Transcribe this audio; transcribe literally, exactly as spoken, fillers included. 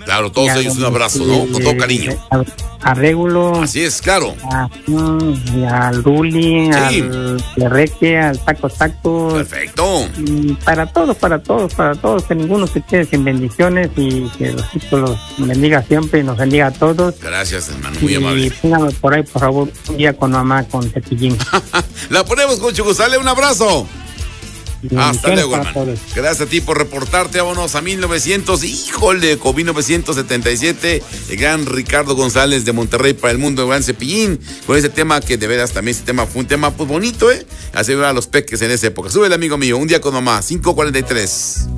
Claro, todos a, ellos un abrazo, ¿no? Con todo cariño. A, a Régulo. Así es, claro. A, y al Ruli, sí. Al Perreque, al Taco Taco. Perfecto. Y para todos, para todos, para todos, que ninguno se quede sin bendiciones y que los hijos los bendiga siempre y nos bendiga a todos. Gracias, hermano, muy y amable. Y póngame por ahí, por favor, un día con mamá, con Cepillín. La ponemos con Chugo, sale un abrazo. Hasta luego, hermano. Gracias a ti por reportarte. Vámonos a mil novecientos, híjole, con mil novecientos setenta y siete. El gran Ricardo González de Monterrey para el mundo, el gran Cepillín. Con ese tema que de veras también ese tema fue un tema pues bonito, ¿eh? Hace ver a los peques en esa época. Súbele, amigo mío, un día con mamá, cinco cuarenta y tres.